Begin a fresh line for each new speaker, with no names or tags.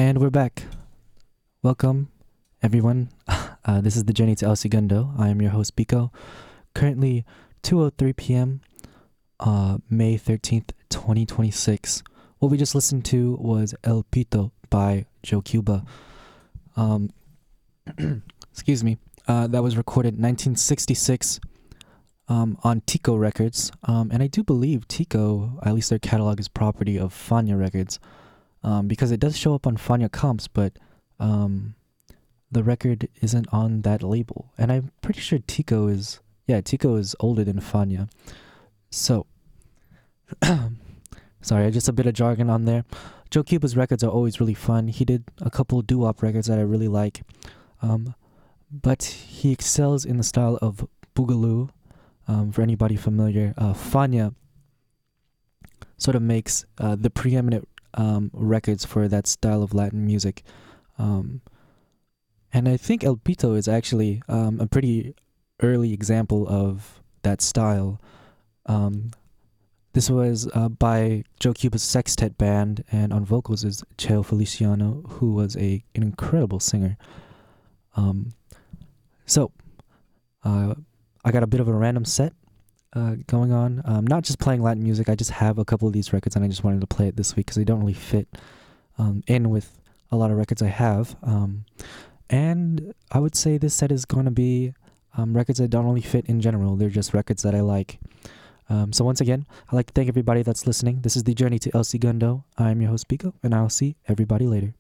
And we're back. Welcome, everyone. This is the Journey to El Segundo. I am your host, Biko. Currently, 2:03 p.m., May 13th, 2026. What we just listened to was El Pito by Joe Cuba. Excuse me. That was recorded 1966 on Tico Records. And I do believe Tico, at least their catalog, is property of Fania Records. Because it does show up on Fania comps, but the record isn't on that label. And I'm pretty sure Tico is older than Fania. So, sorry, just a bit of jargon on there. Joe Cuba's records are always really fun. He did a couple doo-wop records that I really like. But he excels in the style of boogaloo. For anybody familiar, Fania sort of makes the preeminent records for that style of Latin music. And I think El Pito is actually a pretty early example of that style. This was by Joe Cuba's sextet band, and on vocals is Cheo Feliciano, who was an incredible singer. So, I got a bit of a random set going on. Not just playing Latin music, I just have a couple of these records and I just wanted to play it this week because they don't really fit in with a lot of records I have. And I would say this set is going to be records that don't really fit in general. They're just records that I like. So once again, I'd like to thank everybody that's listening. This is the Journey to El Segundo. I'm your host, Biko, and I'll see everybody later.